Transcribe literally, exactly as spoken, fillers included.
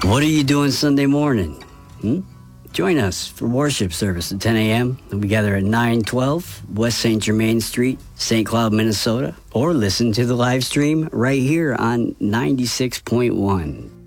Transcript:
What are you doing Sunday morning? Hmm? Join us for worship service at ten a.m. We gather at nine twelve West Saint Germain Street, Saint Cloud, Minnesota. Or listen to the live stream right here on ninety-six point one.